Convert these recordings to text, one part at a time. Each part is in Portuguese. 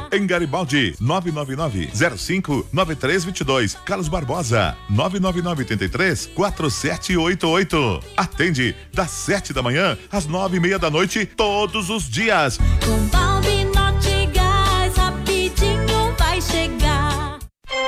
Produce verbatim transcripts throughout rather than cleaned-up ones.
Em Garibaldi, nove nove nove, zero cinco, nove três dois dois. Carlos Barbosa, nove nove nove, oito três, quatro sete oito oito. Atende das sete da manhã às nove e meia da noite, todos os dias. Com Balbi Nortegás, rapidinho vai chegar.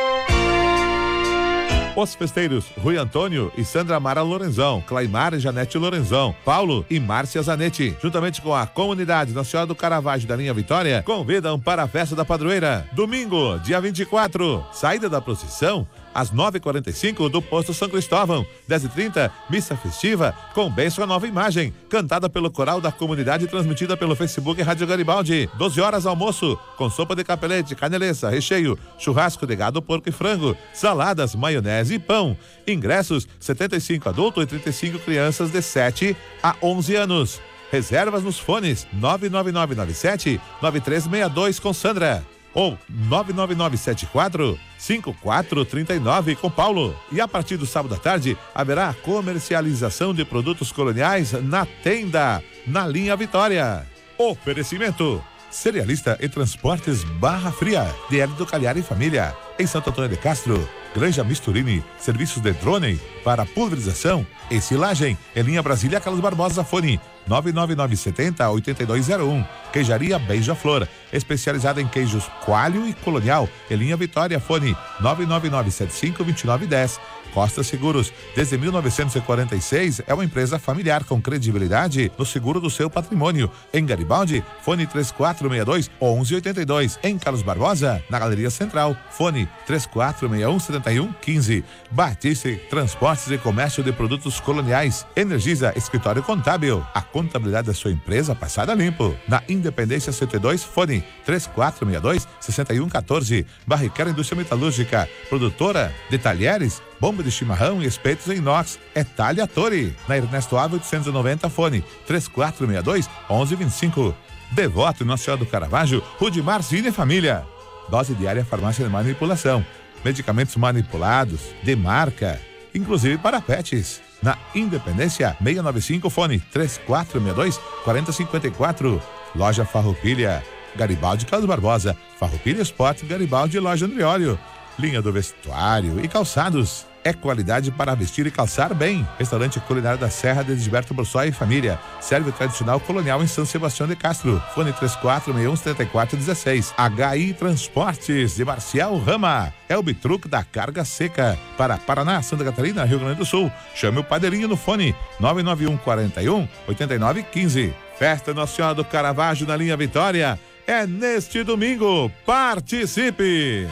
Os festeiros Rui Antônio e Sandra Mara Lorenzão, Claimar e Janete Lorenzão, Paulo e Márcia Zanetti, juntamente com a comunidade Nossa Senhora do Caravaggio da linha Vitória, convidam para a festa da padroeira. Domingo, dia vinte e quatro, saída da procissão às nove e quarenta e cinco do posto São Cristóvão, dez e trinta, missa festiva com bênção à nova imagem, cantada pelo coral da comunidade e transmitida pelo Facebook Rádio Garibaldi. doze horas almoço com sopa de capelete, caneleza, recheio, churrasco de gado, porco e frango, saladas, maionese e pão. Ingressos setenta e cinco adultos e trinta e cinco crianças de sete a onze anos. Reservas nos fones nove nove nove nove sete, nove três seis dois com Sandra ou nove nove nove sete quatro, cinco quatro três nove com Paulo. E a partir do sábado à tarde haverá comercialização de produtos coloniais na tenda, na linha Vitória. Oferecimento Cerealista e Transportes Barra Fria, D L do Calhar e Família, em Santo Antônio de Castro. Granja Misturini, serviços de drone para pulverização e silagem. Em linha Brasília, Carlos Barbosa, fone nove nove nove sete zero, oito dois zero um. Queijaria Beija-Flor, especializada em queijos coalho e colonial. Em linha Vitória, fone nove nove nove sete cinco, dois nove um zero. Costa Seguros, desde mil novecentos e quarenta e seis, é uma empresa familiar com credibilidade no seguro do seu patrimônio. Em Garibaldi, fone três quatro seis dois, um um oito dois. Em Carlos Barbosa, na Galeria Central, fone três quatro seis um, sete um um cinco. Batiste Transportes e Comércio de Produtos Coloniais. Energisa Escritório Contábil, a contabilidade da sua empresa passada limpo. Na Independência cento e dois, fone três quatro seis dois, seis um um quatro. Barriquera Indústria Metalúrgica, produtora de talheres, bomba de chimarrão e espetos em inox. É Talha Torre. Na Ernesto Ave oitocentos e noventa, fone três quatro seis dois, um um dois cinco. Devoto Nossa Senhora do Caravaggio, Rudimar Cine e Família. Dose diária Farmácia de Manipulação. Medicamentos manipulados, de marca, inclusive para pets. Na Independência seiscentos e noventa e cinco, fone três quatro seis dois, quatro zero cinco quatro. Loja Farroupilha, Garibaldi Carlos Barbosa, Farroupilha Esporte, Garibaldi e Loja Andrióleo. Linha do vestuário e calçados. É qualidade para vestir e calçar bem. Restaurante Culinário da Serra de Gilberto Borsoi e Família. Serve o tradicional colonial em São Sebastião de Castro. Fone três quatro seis um, sete quatro um seis. H I Transportes de Marcial Rama. É o Bitruc da Carga Seca. Para Paraná, Santa Catarina, Rio Grande do Sul. Chame o Padeirinho no fone nove nove um, quatro um, oito nove um cinco. Festa Nossa Senhora do Caravaggio na linha Vitória. É neste domingo. Participe!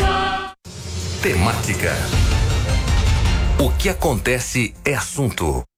Temática. O que acontece é assunto.